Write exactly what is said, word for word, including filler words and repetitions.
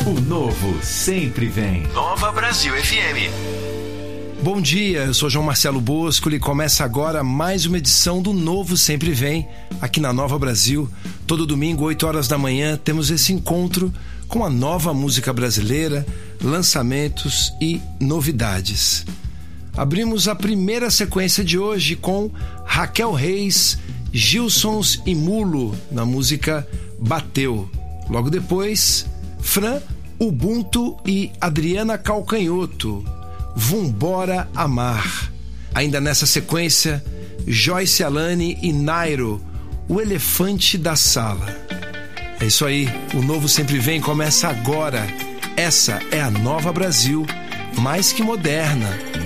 O novo sempre vem. Nova Brasil F M. Bom dia, eu sou João Marcelo Bosco e começa agora mais uma edição do Novo Sempre Vem, aqui na Nova Brasil. Todo domingo, oito horas da manhã, temos esse encontro com a nova música brasileira, lançamentos e novidades. Abrimos a primeira sequência de hoje com Raquel Reis, Gilsons e Mulo, na música Bateu. Logo depois, Fran, Ubuntu e Adriana Calcanhoto, Vumbora Amar. Ainda nessa sequência, Joyce Alane e Nairo, O Elefante da Sala. É isso aí, o Novo Sempre Vem começa agora. Essa é a Nova Brasil, mais que moderna.